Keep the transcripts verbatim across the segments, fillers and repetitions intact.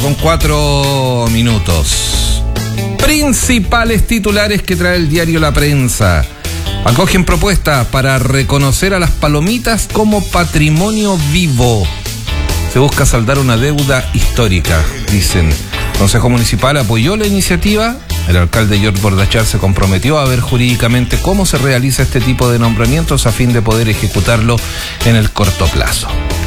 con cuatro minutos. Principales titulares que trae el diario La Prensa. Acogen propuesta para reconocer a las palomitas como patrimonio vivo. Se busca saldar una deuda histórica, dicen. El Consejo Municipal apoyó la iniciativa. El alcalde George Bordachar se comprometió a ver jurídicamente cómo se realiza este tipo de nombramientos a fin de poder ejecutarlo en el corto plazo.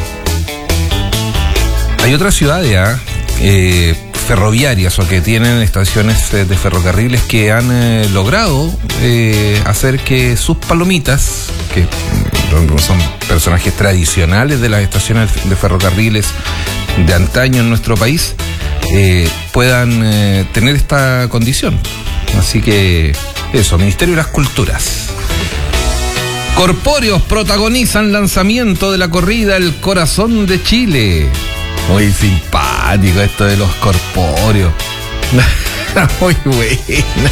Hay otras ciudades ¿eh? Eh, ferroviarias o que tienen estaciones eh, de ferrocarriles que han eh, logrado eh, hacer que sus palomitas, que son personajes tradicionales de las estaciones de ferrocarriles de antaño en nuestro país, eh, puedan eh, tener esta condición. Así que eso, Ministerio de las Culturas. Corpóreos protagonizan lanzamiento de la corrida El Corazón de Chile. Muy simpático esto de los corpóreos. Muy buena.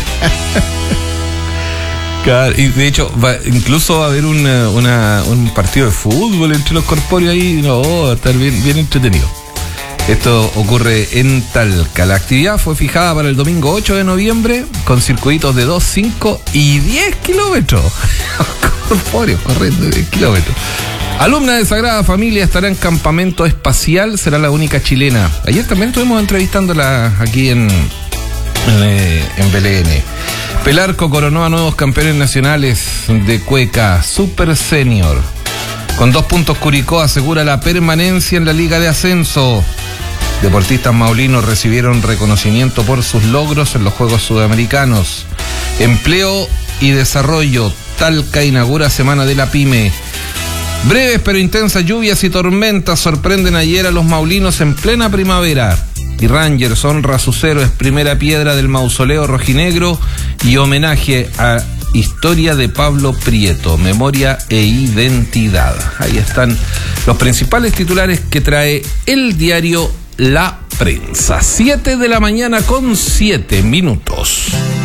Claro, y de hecho, va, incluso va a haber una, una, un partido de fútbol entre los corpóreos ahí. No, va a estar bien, bien entretenido. Esto ocurre en Talca. La actividad fue fijada para el domingo ocho de noviembre con circuitos de dos, cinco y diez kilómetros. Corpóreos corriendo diez kilómetros. Alumna de Sagrada Familia estará en campamento espacial, será la única chilena. Ayer también estuvimos entrevistándola aquí en, en, en B L N. Pelarco coronó a nuevos campeones nacionales de cueca, Super Senior. Con dos puntos Curicó asegura la permanencia en la Liga de Ascenso. Deportistas maulinos recibieron reconocimiento por sus logros en los Juegos Sudamericanos. Empleo y desarrollo, Talca inaugura Semana de la Pyme. Breves pero intensas lluvias y tormentas sorprenden ayer a los maulinos en plena primavera. Y Rangers honra a sus héroes, primera piedra del mausoleo rojinegro y homenaje a historia de Pablo Prieto, memoria e identidad. Ahí están los principales titulares que trae el diario La Prensa. Siete de la mañana con siete minutos.